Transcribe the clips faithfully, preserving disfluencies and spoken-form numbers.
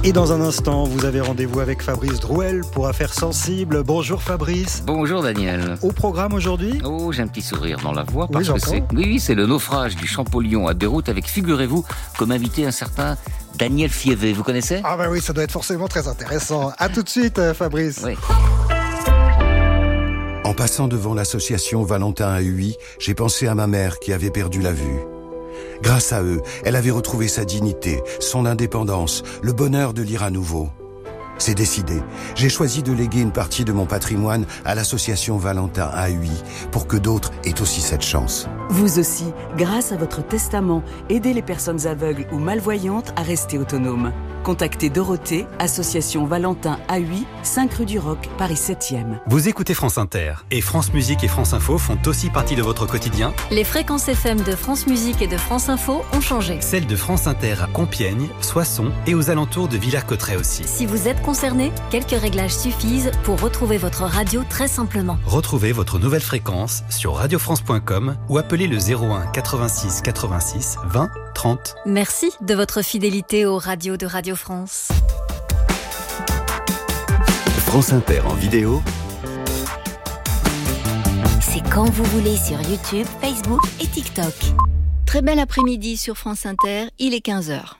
Et dans un instant, vous avez rendez-vous avec Fabrice Drouel pour Affaires sensibles. Bonjour Fabrice. Bonjour Daniel. Au programme aujourd'hui ? Oh, j'ai un petit sourire dans la voix parce oui, que c'est, oui, oui, c'est le naufrage du Champollion à Beyrouth avec, figurez-vous, comme invité un certain Daniel Fievé. Vous connaissez ? Ah bah oui, ça doit être forcément très intéressant. À tout de suite Fabrice. Oui. En passant devant l'association Valentin A U I, j'ai pensé à ma mère qui avait perdu la vue. Grâce à eux, elle avait retrouvé sa dignité, son indépendance, le bonheur de lire à nouveau. C'est décidé. J'ai choisi de léguer une partie de mon patrimoine à l'association Valentin A U I pour que d'autres aient aussi cette chance. Vous aussi, grâce à votre testament, aidez les personnes aveugles ou malvoyantes à rester autonomes. Contactez Dorothée, association Valentin A U I, cinq rue du Roc, Paris septième. Vous écoutez France Inter et France Musique et France Info font aussi partie de votre quotidien. Les fréquences F M de France Musique et de France Info ont changé. Celles de France Inter à Compiègne, Soissons et aux alentours de Villers-Cotterêts aussi. Si vous êtes concerné, quelques réglages suffisent pour retrouver votre radio très simplement. Retrouvez votre nouvelle fréquence sur radio france point com ou appelez le zéro un quatre-vingt-six quatre-vingt-six vingt trente. Merci de votre fidélité aux radios de Radio France. France Inter en vidéo. C'est quand vous voulez sur YouTube, Facebook et TikTok. Très bel après-midi sur France Inter, il est quinze heures.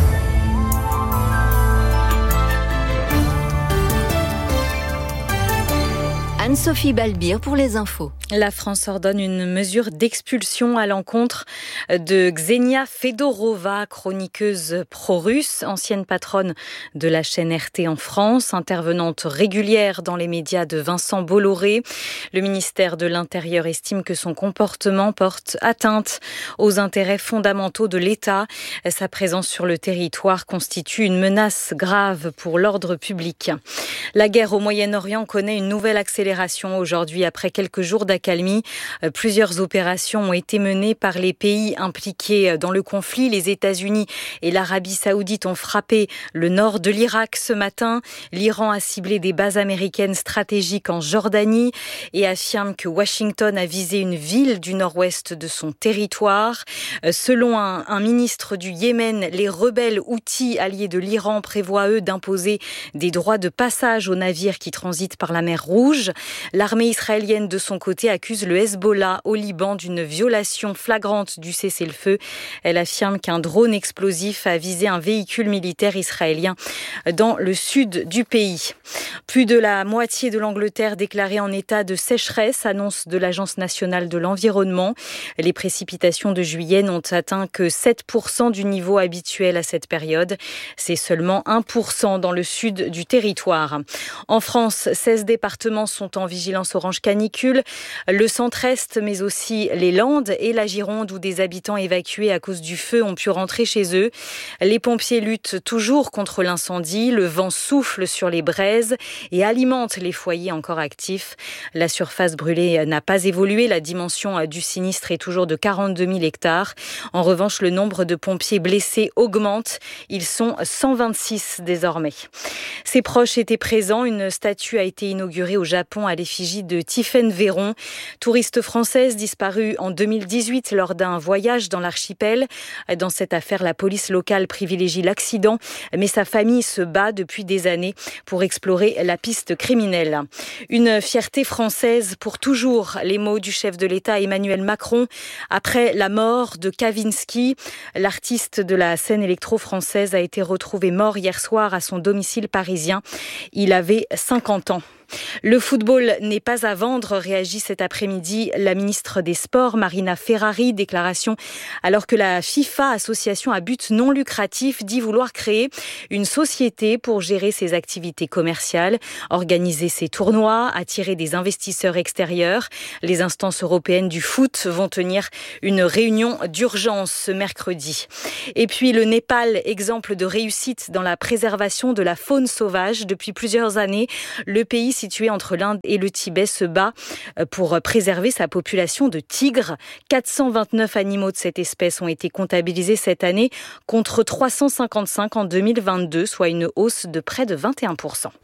Anne-Sophie Balbir pour les infos. La France ordonne une mesure d'expulsion à l'encontre de Ksenia Fedorova, chroniqueuse pro-russe, ancienne patronne de la chaîne R T en France, intervenante régulière dans les médias de Vincent Bolloré. Le ministère de l'Intérieur estime que son comportement porte atteinte aux intérêts fondamentaux de l'État. Sa présence sur le territoire constitue une menace grave pour l'ordre public. La guerre au Moyen-Orient connaît une nouvelle accélération aujourd'hui après quelques jours d'accalmie. Plusieurs opérations ont été menées par les pays impliqués dans le conflit. Les États-Unis et l'Arabie Saoudite ont frappé le nord de l'Irak ce matin. L'Iran a ciblé des bases américaines stratégiques en Jordanie et affirme que Washington a visé une ville du nord-ouest de son territoire. Selon un, un ministre du Yémen, les rebelles houthis alliés de l'Iran prévoient, eux, d'imposer des droits de passage aux navires qui transitent par la mer Rouge. L'armée israélienne, de son côté, accuse le Hezbollah au Liban d'une violation flagrante du cessez-le-feu. Elle affirme qu'un drone explosif a visé un véhicule militaire israélien dans le sud du pays. Plus de la moitié de l'Angleterre déclarée en état de sécheresse, annonce de l'Agence nationale de l'environnement. Les précipitations de juillet n'ont atteint que sept pour cent du niveau habituel à cette période. C'est seulement un pour cent dans le sud du territoire. En France, seize départements sont en vigilance orange canicule. Le centre-est, mais aussi les Landes et la Gironde, où des habitants évacués à cause du feu ont pu rentrer chez eux. Les pompiers luttent toujours contre l'incendie. Le vent souffle sur les braises et alimente les foyers encore actifs. La surface brûlée n'a pas évolué. La dimension du sinistre est toujours de quarante-deux mille hectares. En revanche, le nombre de pompiers blessés augmente. Ils sont cent vingt-six désormais. Ses proches étaient présents. Une statue a été inaugurée au Japon à l'effigie de Tiphaine Véron, touriste française disparue en deux mille dix-huit lors d'un voyage dans l'archipel. Dans cette affaire, la police locale privilégie l'accident, mais sa famille se bat depuis des années pour explorer la piste criminelle. Une fierté française pour toujours, les mots du chef de l'État Emmanuel Macron après la mort de Kavinsky. L'artiste de la scène électro-française a été retrouvé mort hier soir à son domicile parisien. Il avait cinquante ans. Le football n'est pas à vendre, réagit cet après-midi la ministre des Sports, Marina Ferrari. Déclaration alors que la FIFA, association à but non lucratif, dit vouloir créer une société pour gérer ses activités commerciales, organiser ses tournois, attirer des investisseurs extérieurs. Les instances européennes du foot vont tenir une réunion d'urgence ce mercredi. Et puis le Népal, exemple de réussite dans la préservation de la faune sauvage. Depuis plusieurs années, le pays situé entre l'Inde et le Tibet se bat pour préserver sa population de tigres. quatre cent vingt-neuf animaux de cette espèce ont été comptabilisés cette année contre trois cent cinquante-cinq en deux mille vingt-deux, soit une hausse de près de vingt et un pour cent.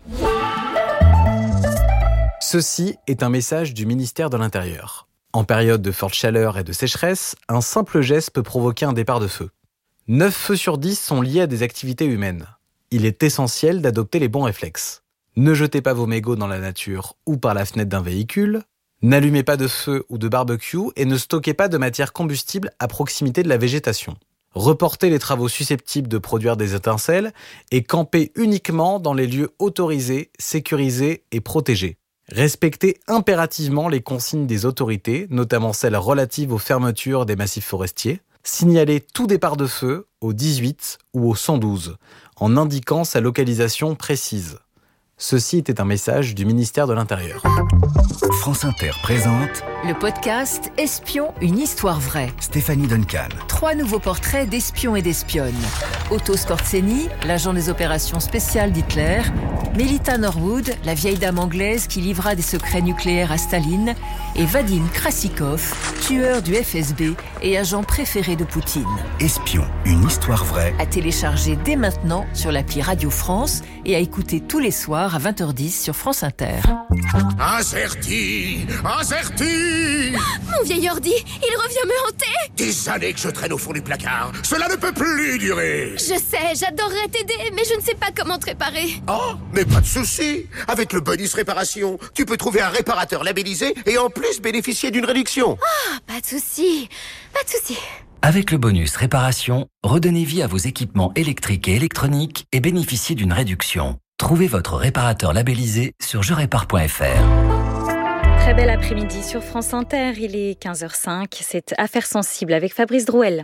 Ceci est un message du ministère de l'Intérieur. En période de forte chaleur et de sécheresse, un simple geste peut provoquer un départ de feu. neuf feux sur dix sont liés à des activités humaines. il est essentiel d'adopter les bons réflexes. Ne jetez pas vos mégots dans la nature ou par la fenêtre d'un véhicule, n'allumez pas de feu ou de barbecue et ne stockez pas de matière combustible à proximité de la végétation. Reportez les travaux susceptibles de produire des étincelles et campez uniquement dans les lieux autorisés, sécurisés et protégés. Respectez impérativement les consignes des autorités, notamment celles relatives aux fermetures des massifs forestiers. Signalez tout départ de feu au dix-huit ou au cent douze, en indiquant sa localisation précise. Ceci était un message du ministère de l'Intérieur. France Inter présente le podcast Espion, une histoire vraie. Stéphanie Duncan. Trois nouveaux portraits d'espions et d'espionnes. Otto Skorzeny, l'agent des opérations spéciales d'Hitler. Melita Norwood, la vieille dame anglaise qui livra des secrets nucléaires à Staline. Et Vadim Krasikov, tueur du F S B et agent préféré de Poutine. Espion, une histoire vraie. À télécharger dès maintenant sur l'appli Radio France et à écouter tous les soirs à vingt heures dix sur France Inter. Incerti, Incerti. Mon vieil ordi, il revient me hanter. Des années que je traîne au fond du placard. Cela ne peut plus durer. Je sais, j'adorerais t'aider, mais je ne sais pas comment te réparer. Oh, mais pas de souci. Avec le bonus réparation, tu peux trouver un réparateur labellisé et en plus bénéficier d'une réduction. Ah, pas de souci, pas de souci. Avec le bonus réparation, redonnez vie à vos équipements électriques et électroniques et bénéficiez d'une réduction. Trouvez votre réparateur labellisé sur je répare point f r. Très bel après-midi sur France Inter, il est quinze heures cinq, c'est Affaires sensibles avec Fabrice Drouel.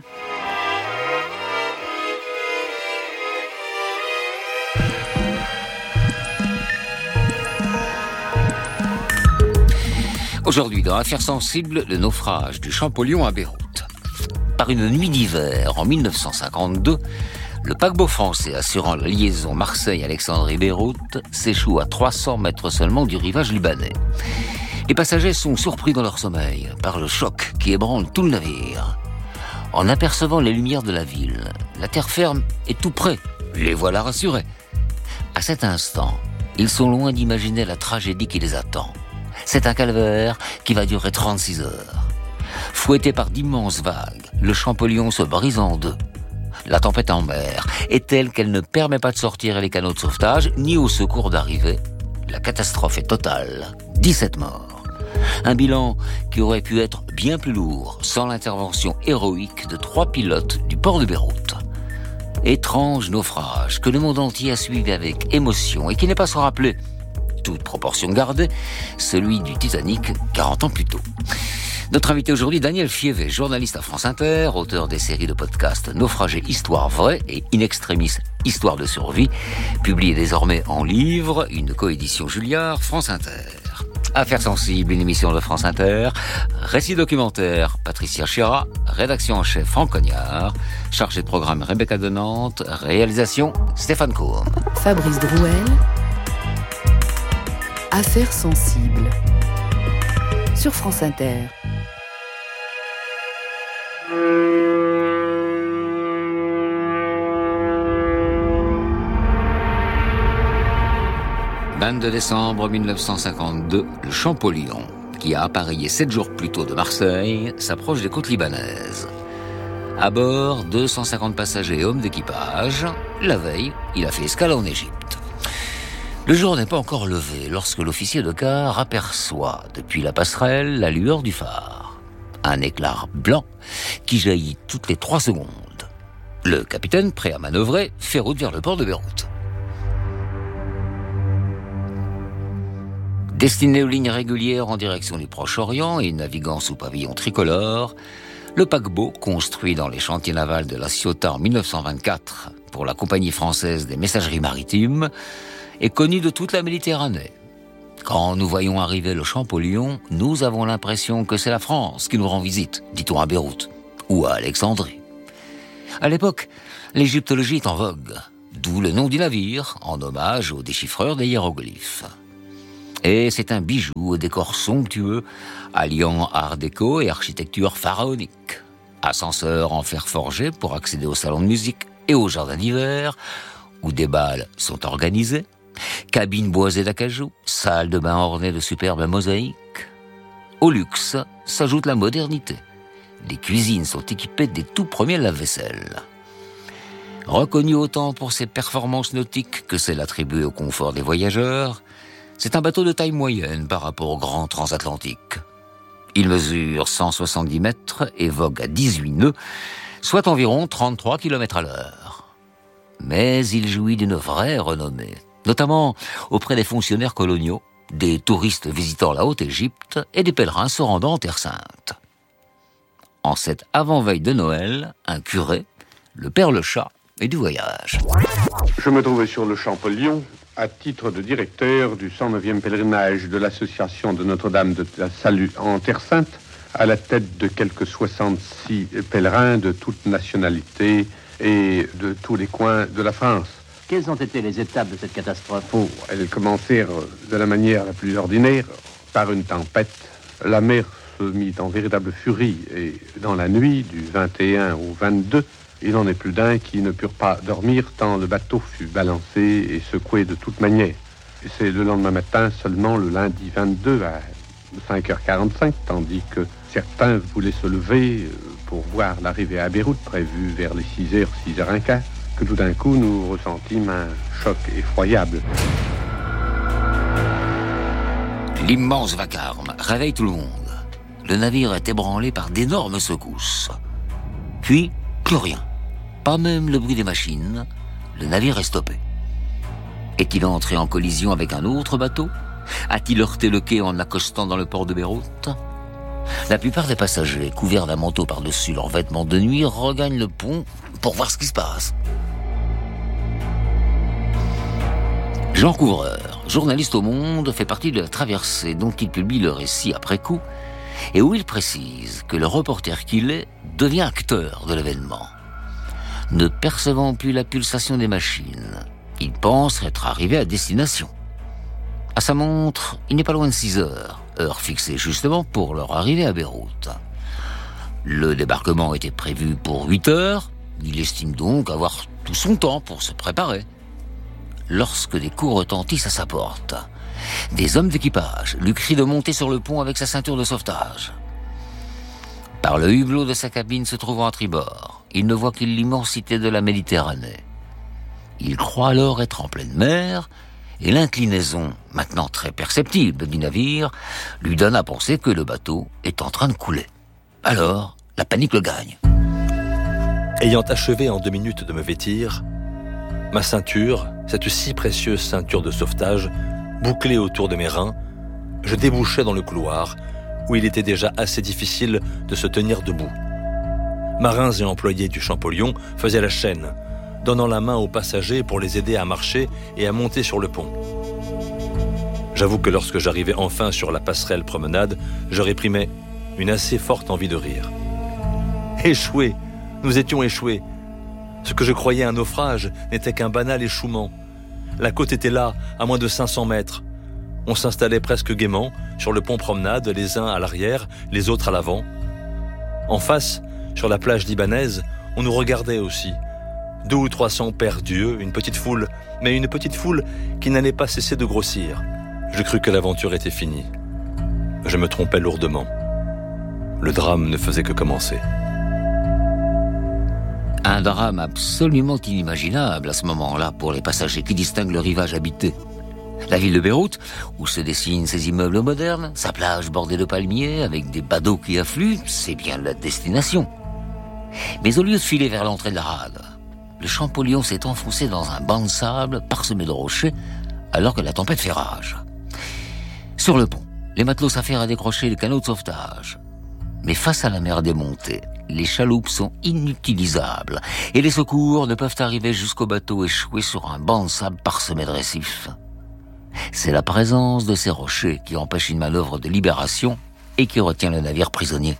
Aujourd'hui, dans Affaires sensibles, le naufrage du Champollion à Beyrouth. Par une nuit d'hiver, en mille neuf cent cinquante-deux, le paquebot français assurant la liaison Marseille-Alexandrie-Beyrouth s'échoue à trois cents mètres seulement du rivage libanais. Les passagers sont surpris dans leur sommeil par le choc qui ébranle tout le navire. En apercevant les lumières de la ville, la terre ferme est tout près. Les voilà rassurés. À cet instant, ils sont loin d'imaginer la tragédie qui les attend. C'est un calvaire qui va durer trente-six heures. Fouetté par d'immenses vagues, le Champollion se brise en deux. La tempête en mer est telle qu'elle ne permet pas de sortir les canots de sauvetage ni au secours d'arriver. La catastrophe est totale. dix-sept morts. Un bilan qui aurait pu être bien plus lourd sans l'intervention héroïque de trois pilotes du port de Beyrouth. Étrange naufrage que le monde entier a suivi avec émotion et qui n'est pas sans rappeler, toute proportion gardée, celui du Titanic quarante ans plus tôt. Notre invité aujourd'hui, Daniel Fievé, journaliste à France Inter, auteur des séries de podcasts Naufragé, Histoire vraie et In Extremis, Histoire de survie, publié désormais en livre, une coédition Julliard, France Inter. Affaires sensibles, une émission de France Inter, récit documentaire, Patricia Chéra, rédaction en chef, Franck Cognard, chargé de programme, Rebecca de Nantes, réalisation, Stéphane Cohen. Fabrice Drouel, Affaires sensibles, sur France Inter. vingt-deux décembre mille neuf cent cinquante-deux, le Champollion, qui a appareillé sept jours plus tôt de Marseille, s'approche des côtes libanaises. À bord, deux cent cinquante passagers et hommes d'équipage. La veille, il a fait escale en Égypte. Le jour n'est pas encore levé lorsque l'officier de quart aperçoit, depuis la passerelle, la lueur du phare. Un éclair blanc qui jaillit toutes les trois secondes. Le capitaine, prêt à manœuvrer, fait route vers le port de Beyrouth. Destiné aux lignes régulières en direction du Proche-Orient et naviguant sous pavillon tricolore, le paquebot, construit dans les chantiers navals de La Ciotat en mille neuf cent vingt-quatre pour la Compagnie française des messageries maritimes, est connu de toute la Méditerranée. Quand nous voyons arriver le Champollion, nous avons l'impression que c'est la France qui nous rend visite, dit-on à Beyrouth ou à Alexandrie. À l'époque, l'égyptologie est en vogue, d'où le nom du navire, en hommage au déchiffreur des hiéroglyphes. Et c'est un bijou au décor somptueux, alliant art déco et architecture pharaonique. Ascenseur en fer forgé pour accéder au salon de musique et au jardin d'hiver, où des bals sont organisés, cabines boisées d'acajou, salles de bain ornées de superbes mosaïques. Au luxe s'ajoute la modernité. Les cuisines sont équipées des tout premiers lave-vaisselle. Reconnu autant pour ses performances nautiques que celle attribuée au confort des voyageurs, c'est un bateau de taille moyenne par rapport au grand transatlantique. Il mesure cent soixante-dix mètres et vogue à dix-huit nœuds, soit environ trente-trois kilomètres à l'heure. Mais il jouit d'une vraie renommée, notamment auprès des fonctionnaires coloniaux, des touristes visitant la Haute-Égypte et des pèlerins se rendant en Terre Sainte. En cette avant-veille de Noël, un curé, le père Le Chat, est du voyage. Je me trouvais sur le Champollion, à titre de directeur du cent neuvième pèlerinage de l'association de Notre-Dame de la Salut en Terre Sainte, à la tête de quelques soixante-six pèlerins de toutes nationalités et de tous les coins de la France. Quelles ont été les étapes de cette catastrophe? Oh, elles commencèrent de la manière la plus ordinaire, par une tempête. La mer se mit en véritable furie et dans la nuit du vingt et un au vingt-deux, il n'en est plus d'un qui ne purent pas dormir tant le bateau fut balancé et secoué de toutes manières. Et c'est le lendemain matin seulement, le lundi vingt-deux à cinq heures quarante-cinq, tandis que certains voulaient se lever pour voir l'arrivée à Beyrouth, prévue vers les six heures, six heures quinze, que tout d'un coup nous ressentîmes un choc effroyable. L'immense vacarme réveille tout le monde. Le navire est ébranlé par d'énormes secousses. Puis, plus rien. Pas même le bruit des machines. Le navire est stoppé. Est-il entré en collision avec un autre bateau? A-t-il heurté le quai en accostant dans le port de Beyrouth? La plupart des passagers, couverts d'un manteau par-dessus leurs vêtements de nuit, regagnent le pont pour voir ce qui se passe. Jean Couvreur, journaliste au Monde, fait partie de la traversée dont il publie le récit après coup et où il précise que le reporter qu'il est devient acteur de l'événement. Ne percevant plus la pulsation des machines, il pense être arrivé à destination. À sa montre, il n'est pas loin de six heures, heure fixée justement pour leur arrivée à Beyrouth. Le débarquement était prévu pour huit heures, il estime donc avoir tout son temps pour se préparer. Lorsque des coups retentissent à sa porte, des hommes d'équipage lui crient de monter sur le pont avec sa ceinture de sauvetage. Par le hublot de sa cabine se trouvant à tribord, il ne voit que l'immensité de la Méditerranée. Il croit alors être en pleine mer, et l'inclinaison, maintenant très perceptible du navire, lui donne à penser que le bateau est en train de couler. Alors, la panique le gagne. Ayant achevé en deux minutes de me vêtir, ma ceinture, cette si précieuse ceinture de sauvetage, bouclée autour de mes reins, je débouchais dans le couloir, où il était déjà assez difficile de se tenir debout. Marins et employés du Champollion faisaient la chaîne, donnant la main aux passagers pour les aider à marcher et à monter sur le pont. J'avoue que lorsque j'arrivais enfin sur la passerelle promenade, je réprimais une assez forte envie de rire. Échoués, nous étions échoués. Ce que je croyais un naufrage n'était qu'un banal échouement. La côte était là, à moins de cinq cents mètres. On s'installait presque gaiement sur le pont promenade, les uns à l'arrière, les autres à l'avant. En face, sur la plage libanaise, on nous regardait aussi. Deux ou trois cents pères d'yeux, une petite foule, mais une petite foule qui n'allait pas cesser de grossir. Je crus que l'aventure était finie. Je me trompais lourdement. Le drame ne faisait que commencer. Un drame absolument inimaginable à ce moment-là pour les passagers qui distinguent le rivage habité. La ville de Beyrouth, où se dessinent ses immeubles modernes, sa plage bordée de palmiers avec des badauds qui affluent, c'est bien la destination. Mais au lieu de filer vers l'entrée de la rade, le Champollion s'est enfoncé dans un banc de sable parsemé de rochers alors que la tempête fait rage. Sur le pont, les matelots s'affairent à décrocher les canots de sauvetage. Mais face à la mer démontée, les chaloupes sont inutilisables et les secours ne peuvent arriver jusqu'au bateau échoué sur un banc de sable parsemé de récifs. C'est la présence de ces rochers qui empêche une manœuvre de libération et qui retient le navire prisonnier.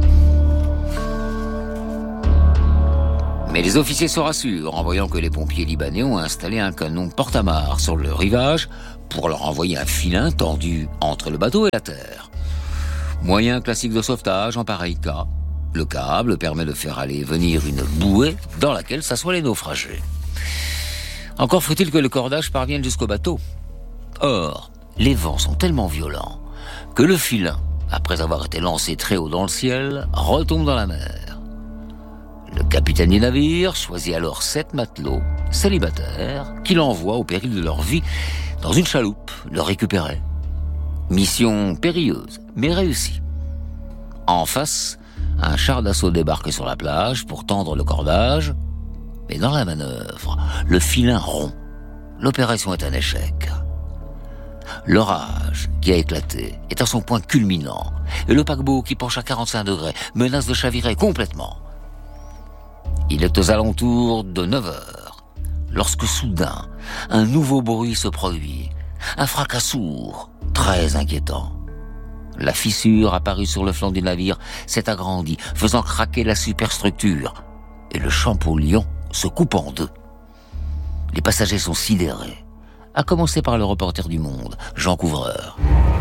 Mais les officiers se rassurent en voyant que les pompiers libanais ont installé un canon porte-amarre sur le rivage pour leur envoyer un filin tendu entre le bateau et la terre. Moyen classique de sauvetage en pareil cas. Le câble permet de faire aller et venir une bouée dans laquelle s'assoient les naufragés. Encore faut-il que le cordage parvienne jusqu'au bateau. Or, les vents sont tellement violents que le filin, après avoir été lancé très haut dans le ciel, retombe dans la mer. Le capitaine du navire choisit alors sept matelots célibataires qu'il envoie au péril de leur vie dans une chaloupe le récupérer. Mission périlleuse, mais réussie. En face, un char d'assaut débarque sur la plage pour tendre le cordage, mais dans la manœuvre, le filin rompt. L'opération est un échec. L'orage qui a éclaté est à son point culminant et le paquebot qui penche à quarante-cinq degrés menace de chavirer complètement. Il est aux alentours de neuf heures lorsque soudain un nouveau bruit se produit, un fracas sourd, très inquiétant. La fissure apparue sur le flanc du navire s'est agrandie, faisant craquer la superstructure, et le Champollion se coupe en deux. Les passagers sont sidérés, à commencer par le reporter du Monde, Jean Couvreur.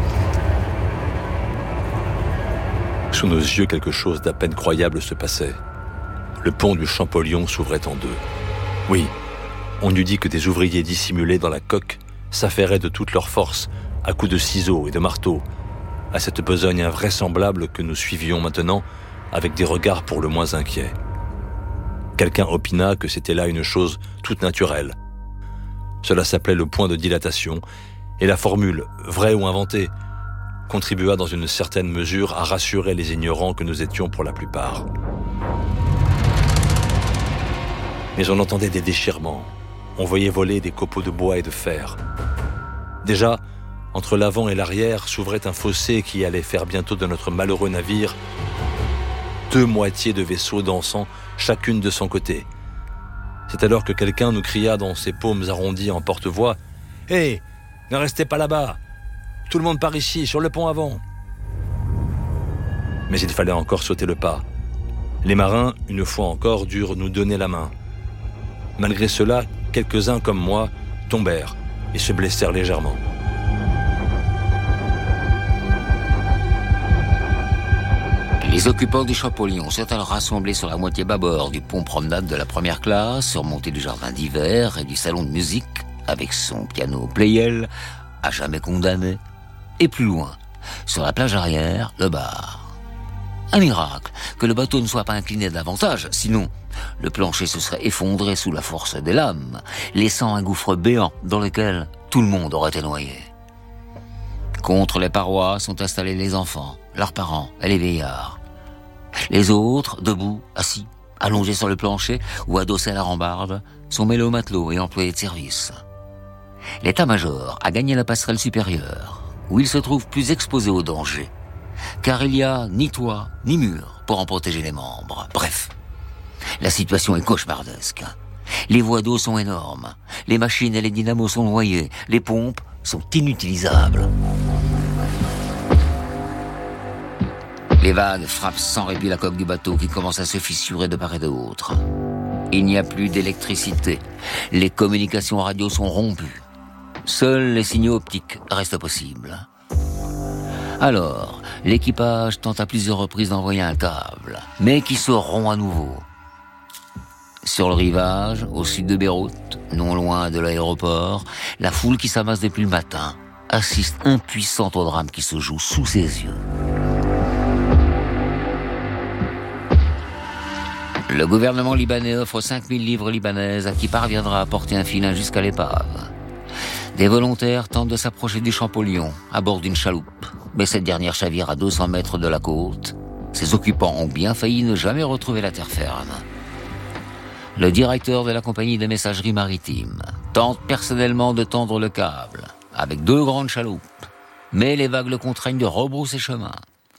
Sous nos yeux, quelque chose d'à peine croyable se passait. Le pont du Champollion s'ouvrait en deux. Oui, on eût dit que des ouvriers dissimulés dans la coque s'affairaient de toute leur force, à coups de ciseaux et de marteaux, à cette besogne invraisemblable que nous suivions maintenant avec des regards pour le moins inquiets. Quelqu'un opina que c'était là une chose toute naturelle. Cela s'appelait le point de dilatation, et la formule, vraie ou inventée, contribua dans une certaine mesure à rassurer les ignorants que nous étions pour la plupart. Mais on entendait des déchirements, on voyait voler des copeaux de bois et de fer. Déjà, entre l'avant et l'arrière s'ouvrait un fossé qui allait faire bientôt de notre malheureux navire deux moitiés de vaisseaux dansant, chacune de son côté. C'est alors que quelqu'un nous cria dans ses paumes arrondies en porte-voix « Hé, hey, ne restez pas là-bas! Tout le monde par ici, sur le pont avant !» Mais il fallait encore sauter le pas. Les marins, une fois encore, durent nous donner la main. Malgré cela, quelques-uns comme moi tombèrent et se blessèrent légèrement. Les occupants du Champollion sont alors rassemblés sur la moitié bâbord du pont promenade de la première classe, surmonté du jardin d'hiver et du salon de musique, avec son piano Pleyel, à jamais condamné, et plus loin, sur la plage arrière, le bar. Un miracle que le bateau ne soit pas incliné davantage, sinon le plancher se serait effondré sous la force des lames, laissant un gouffre béant dans lequel tout le monde aurait été noyé. Contre les parois sont installés les enfants, leurs parents et les vieillards. Les autres, debout, assis, allongés sur le plancher ou adossés à la rambarde, sont mêlés aux matelots et employés de service. L'état-major a gagné la passerelle supérieure, où il se trouve plus exposé au danger, car il n'y a ni toit ni mur pour en protéger les membres. Bref, la situation est cauchemardesque. Les voies d'eau sont énormes, les machines et les dynamos sont noyés, les pompes sont inutilisables. Les vagues frappent sans répit la coque du bateau qui commence à se fissurer de part et d'autre. Il n'y a plus d'électricité. Les communications radio sont rompues. Seuls les signaux optiques restent possibles. Alors, l'équipage tente à plusieurs reprises d'envoyer un câble, mais qui se rompt à nouveau. Sur le rivage, au sud de Beyrouth, non loin de l'aéroport, la foule qui s'amasse depuis le matin assiste impuissante au drame qui se joue sous ses yeux. Le gouvernement libanais offre cinq mille livres libanaises à qui parviendra à porter un filin jusqu'à l'épave. Des volontaires tentent de s'approcher du Champollion à bord d'une chaloupe, mais cette dernière chavire à deux cents mètres de la côte. Ses occupants ont bien failli ne jamais retrouver la terre ferme. Le directeur de la compagnie des messageries maritimes tente personnellement de tendre le câble avec deux grandes chaloupes, mais les vagues le contraignent de rebrousser chemin.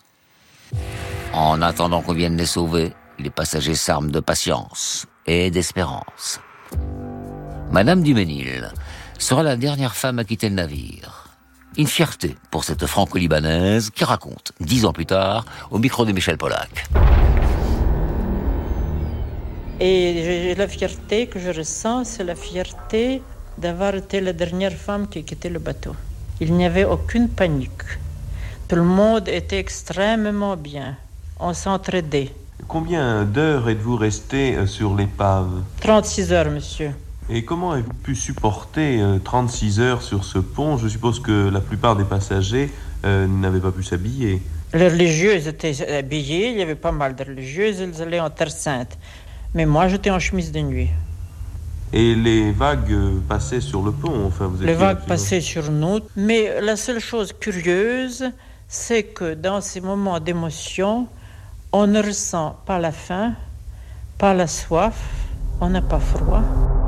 En attendant qu'on vienne les sauver, les passagers s'arment de patience et d'espérance. Madame Duménil sera la dernière femme à quitter le navire. Une fierté pour cette franco-libanaise qui raconte, dix ans plus tard, au micro de Michel Polac. Et la fierté que je ressens, c'est la fierté d'avoir été la dernière femme qui a quitté le bateau. Il n'y avait aucune panique. Tout le monde était extrêmement bien. On s'entraidait. Combien d'heures êtes-vous resté sur l'épave ? trente-six heures, monsieur. Et comment avez-vous pu supporter trente-six heures sur ce pont ? Je suppose que la plupart des passagers euh, n'avaient pas pu s'habiller. Les religieuses étaient habillées, il y avait pas mal de religieuses, elles allaient en Terre Sainte. Mais moi, j'étais en chemise de nuit. Et les vagues passaient sur le pont, enfin vous Les vagues passaient sur nous. Mais la seule chose curieuse, c'est que dans ces moments d'émotion, on ne ressent pas la faim, pas la soif, on n'a pas froid.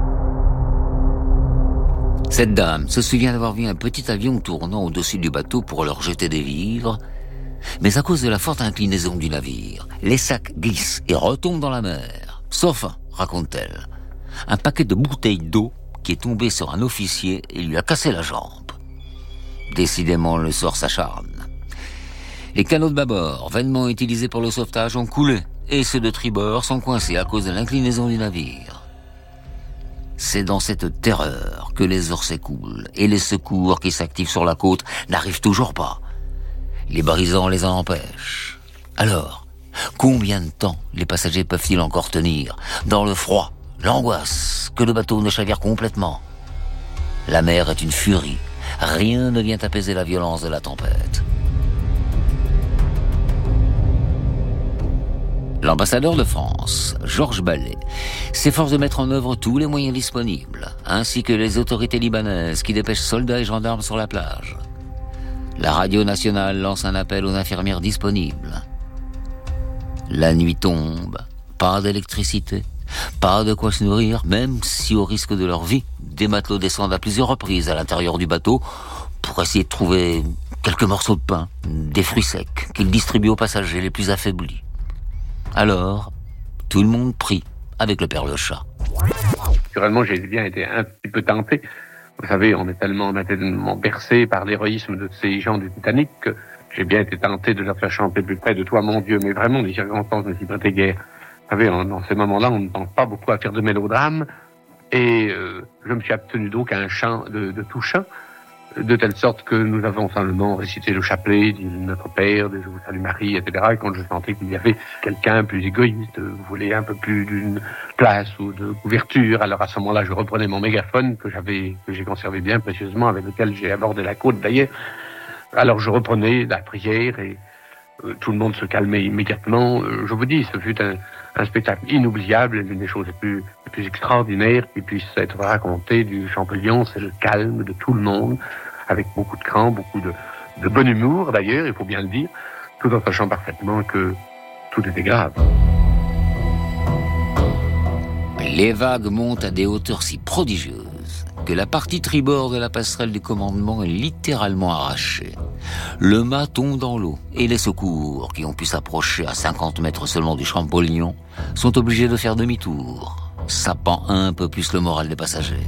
Cette dame se souvient d'avoir vu un petit avion tournant au-dessus du bateau pour leur jeter des vivres, mais à cause de la forte inclinaison du navire, les sacs glissent et retombent dans la mer. Sauf un, raconte-t-elle, un paquet de bouteilles d'eau qui est tombé sur un officier et lui a cassé la jambe. Décidément, le sort s'acharne. Les canots de bâbord, vainement utilisés pour le sauvetage, ont coulé, et ceux de tribord sont coincés à cause de l'inclinaison du navire. C'est dans cette terreur que les heures s'écoulent, et les secours qui s'activent sur la côte n'arrivent toujours pas. Les brisants les en empêchent. Alors, combien de temps les passagers peuvent-ils encore tenir, dans le froid, l'angoisse, que le bateau ne chavire complètement? La mer est une furie. Rien ne vient apaiser la violence de la tempête. L'ambassadeur de France, Georges Ballet, s'efforce de mettre en œuvre tous les moyens disponibles, ainsi que les autorités libanaises qui dépêchent soldats et gendarmes sur la plage. La radio nationale lance un appel aux infirmières disponibles. La nuit tombe, pas d'électricité, pas de quoi se nourrir, même si au risque de leur vie, des matelots descendent à plusieurs reprises à l'intérieur du bateau pour essayer de trouver quelques morceaux de pain, des fruits secs qu'ils distribuent aux passagers les plus affaiblis. Alors, tout le monde prie avec le père Le Chat. Naturellement, j'ai bien été un petit peu tenté. Vous savez, on est tellement, on a tellement bercé par l'héroïsme de ces gens du Titanic que j'ai bien été tenté de leur faire chanter plus près de toi, mon Dieu. Mais vraiment, les circonstances ne s'y prêtaient guère. Vous savez, en, dans ces moments-là, on ne pense pas beaucoup à faire de mélodrame. Et euh, je me suis abstenu d'aucun chant, de, de tout chant, de telle sorte que nous avons simplement récité le chapelet, dit Notre Père, de Je vous salue Marie, et cetera. Et quand je sentais qu'il y avait quelqu'un plus égoïste, vous voulez un peu plus d'une place ou de couverture, alors à ce moment-là, je reprenais mon mégaphone que j'avais, que j'ai conservé bien précieusement, avec lequel j'ai abordé la côte d'ailleurs. Alors je reprenais la prière et euh, tout le monde se calmait immédiatement. Euh, je vous dis, ce fut un, un spectacle inoubliable, l'une des choses les plus, les plus extraordinaires qui puisse être racontée du Champollion, c'est le calme de tout le monde, avec beaucoup de cran, beaucoup de, de bon humour d'ailleurs, il faut bien le dire, tout en sachant parfaitement que tout était grave. Les vagues montent à des hauteurs si prodigieuses que la partie tribord de la passerelle du commandement est littéralement arrachée. Le mât tombe dans l'eau et les secours, qui ont pu s'approcher à cinquante mètres seulement du Champollion, sont obligés de faire demi-tour, sapant un peu plus le moral des passagers.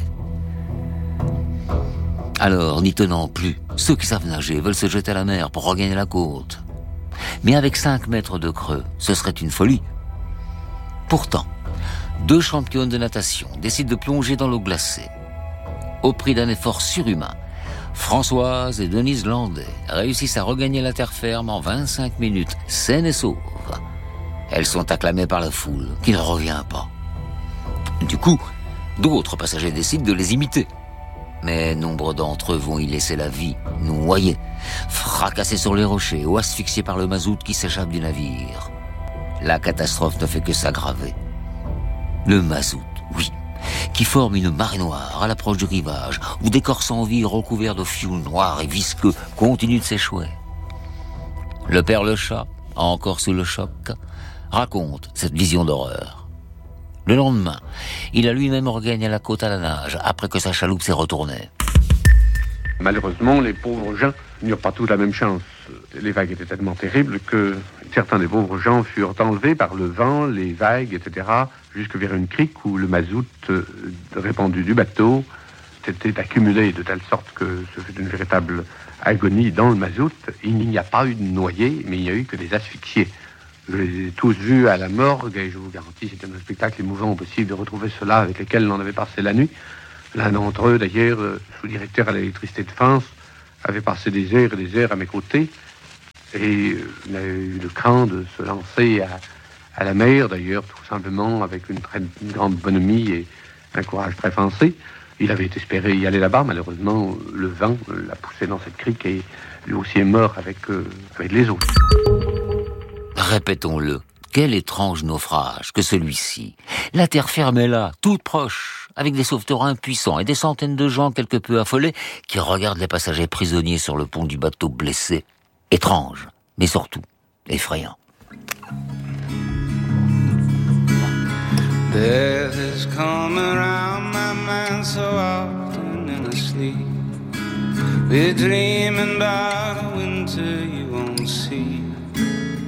Alors, n'y tenant plus, ceux qui savent nager veulent se jeter à la mer pour regagner la côte. Mais avec cinq mètres de creux, ce serait une folie. Pourtant, deux championnes de natation décident de plonger dans l'eau glacée. Au prix d'un effort surhumain, Françoise et Denise Landais réussissent à regagner la terre ferme en vingt-cinq minutes, saines et sauves. Elles sont acclamées par la foule, qui ne revient pas. Du coup, d'autres passagers décident de les imiter. Mais nombre d'entre eux vont y laisser la vie, noyés, fracassés sur les rochers ou asphyxiés par le mazout qui s'échappe du navire. La catastrophe ne fait que s'aggraver. Le mazout, oui, qui forme une marée noire à l'approche du rivage, où des corps sans vie recouverts de fioul noir et visqueux continuent de s'échouer. Le père Le Chat, encore sous le choc, raconte cette vision d'horreur. Le lendemain, il a lui-même regagné la côte à la nage, après que sa chaloupe s'est retournée. Malheureusement, les pauvres gens n'eurent pas tous la même chance. Les vagues étaient tellement terribles que certains des pauvres gens furent enlevés par le vent, les vagues, et cetera, jusque vers une crique où le mazout euh, répandu du bateau s'était accumulé de telle sorte que ce fut une véritable agonie dans le mazout. Il n'y a pas eu de noyés, mais il n'y a eu que des asphyxiés. Je les ai tous vus à la morgue et je vous garantis, c'était un spectacle émouvant possible de retrouver ceux-là avec lesquels on avait passé la nuit. L'un d'entre eux, d'ailleurs, sous-directeur à l'électricité de France, avait passé des heures et des heures à mes côtés et il a eu le cran de se lancer à, à la mer, d'ailleurs, tout simplement avec une, très, une grande bonhomie et un courage très foncé. Il avait espéré y aller là-bas, malheureusement, le vent l'a poussé dans cette crique et lui aussi est mort avec, euh, avec les autres. Répétons-le, Quel étrange naufrage que celui-ci. La terre ferme est là, toute proche, avec des sauveteurs impuissants et des centaines de gens quelque peu affolés qui regardent les passagers prisonniers sur le pont du bateau blessé. Étrange, mais surtout effrayant. Death has come around my mind so often in a sleep. We're dreaming about a winter you won't see.